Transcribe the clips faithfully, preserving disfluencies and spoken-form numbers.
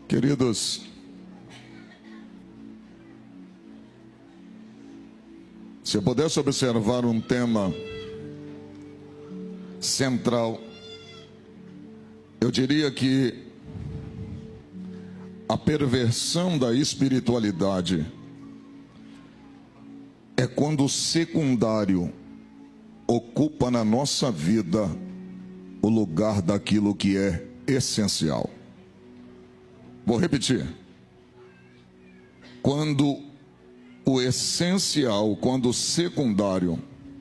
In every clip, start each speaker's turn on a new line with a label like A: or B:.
A: Queridos, se eu pudesse observar um tema central, eu diria que a perversão da espiritualidade é quando o secundário ocupa na nossa vida o lugar daquilo que é essencial. Vou repetir. Quando o essencial, quando o secundário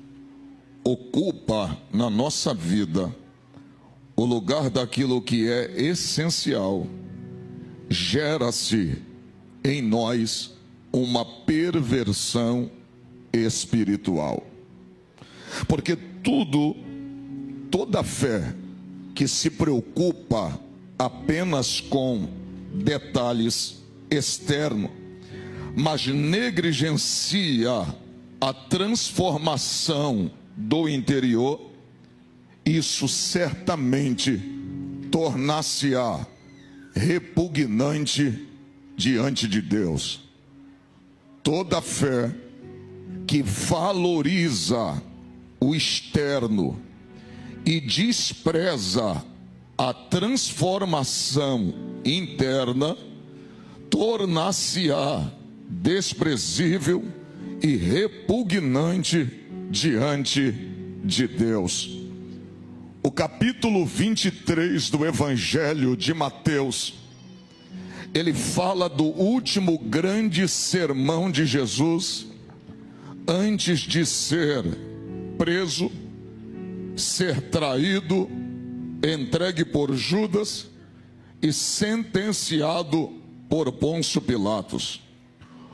A: ocupa na nossa vida o lugar daquilo que é essencial, gera-se em nós uma perversão espiritual. Porque tudo, toda fé que se preocupa apenas com detalhes externos, mas negligencia a transformação do interior, isso certamente tornar-se-á repugnante diante de Deus. Toda fé que valoriza o externo e despreza a transformação interna, tornar-se-á desprezível e repugnante diante de Deus. O capítulo vinte e três do Evangelho de Mateus, ele fala do último grande sermão de Jesus, antes de ser preso, ser traído, entregue por Judas e sentenciado por Pôncio Pilatos.